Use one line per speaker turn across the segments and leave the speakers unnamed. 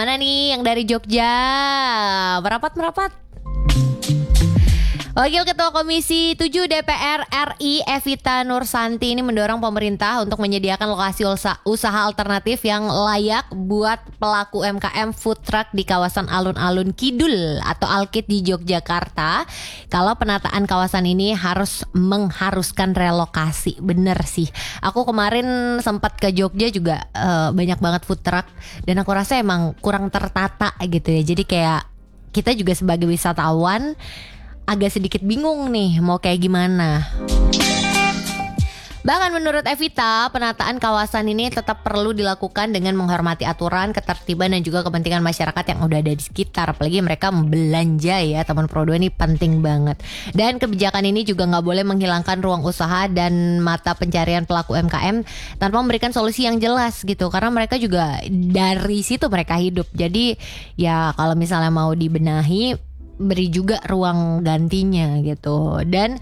Mana nih yang dari Jogja? Merapat. Wakil Ketua Komisi 7 DPR RI Evita Nursanti ini mendorong pemerintah untuk menyediakan lokasi usaha alternatif yang layak buat pelaku UMKM food truck di kawasan alun-alun Kidul atau Alkit di Yogyakarta. Kalau penataan kawasan ini harus mengharuskan relokasi. Bener sih. Aku kemarin sempat ke Jogja juga, banyak banget food truck dan aku rasa emang kurang tertata gitu ya. Jadi kayak kita juga sebagai wisatawan agak sedikit bingung nih mau kayak gimana. Bahkan menurut Evita, penataan kawasan ini tetap perlu dilakukan dengan menghormati aturan, ketertiban dan juga kepentingan masyarakat yang udah ada di sekitar. Apalagi mereka belanja ya, teman Pro 2 ini penting banget. Dan kebijakan ini juga gak boleh menghilangkan ruang usaha dan mata pencarian pelaku UMKM tanpa memberikan solusi yang jelas gitu. Karena mereka juga dari situ mereka hidup. Jadi ya kalau misalnya mau dibenahi, beri juga ruang gantinya gitu. Dan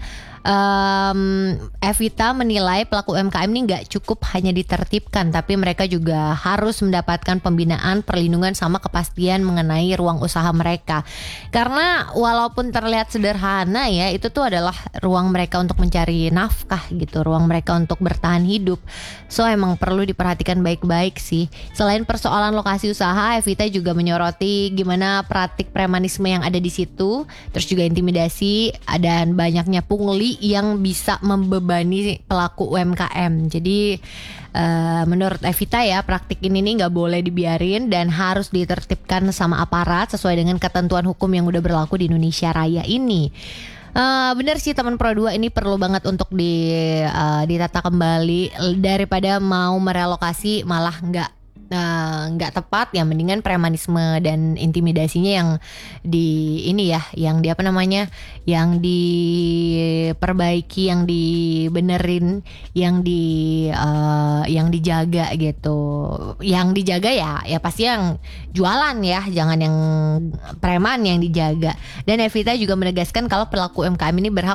Evita menilai pelaku UMKM ini gak cukup hanya ditertibkan, tapi mereka juga harus mendapatkan pembinaan, perlindungan sama kepastian mengenai ruang usaha mereka. Karena walaupun terlihat sederhana ya, itu tuh adalah ruang mereka untuk mencari nafkah gitu, ruang mereka untuk bertahan hidup. So emang perlu diperhatikan baik-baik sih. Selain persoalan lokasi usaha, Evita juga menyoroti gimana praktik premanisme yang ada di situ, terus juga intimidasi dan banyaknya pungli yang bisa membebani pelaku UMKM. Jadi menurut Evita ya, praktik ini nih nggak boleh dibiarin dan harus ditertibkan sama aparat sesuai dengan ketentuan hukum yang udah berlaku di Indonesia Raya ini. Bener sih teman Pro 2, ini perlu banget untuk ditata kembali. Daripada mau merelokasi malah nggak tepat ya, mendingan premanisme dan intimidasinya yang yang diperbaiki, yang dibenerin, yang dijaga gitu. Yang dijaga ya pasti yang jualan ya, jangan yang preman yang dijaga. Dan Evita juga menegaskan kalau pelaku UMKM ini berhak